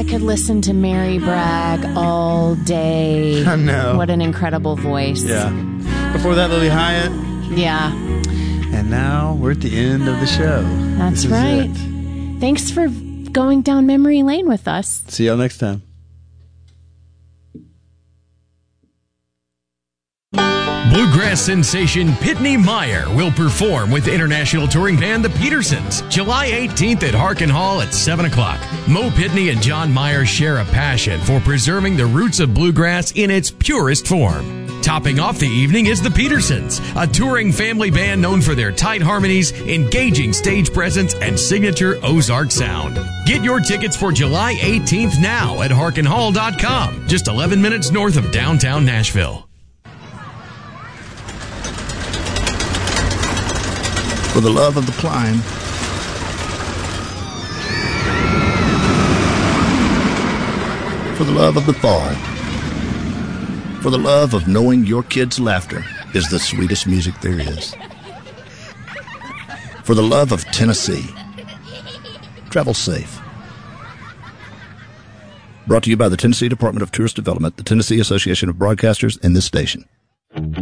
could listen to Mary brag all day. I know. What an incredible voice. Yeah. Before that, Lily Hyatt. Yeah. And now we're at the end of the show. That's right. Thanks for going down memory lane with us. See y'all next time. Bluegrass sensation Pitney Meyer will perform with international touring band The Petersons July 18th at Harkin Hall at 7 o'clock. Mo Pitney and John Meyer share a passion for preserving the roots of bluegrass in its purest form. Topping off the evening is The Petersons, a touring family band known for their tight harmonies, engaging stage presence, and signature Ozark sound. Get your tickets for July 18th now at harkinhall.com, just 11 minutes north of downtown Nashville. For the love of the climb, for the love of the fall, for the love of knowing your kids' laughter is the sweetest music there is, for the love of Tennessee, travel safe. Brought to you by the Tennessee Department of Tourist Development, the Tennessee Association of Broadcasters, and this station.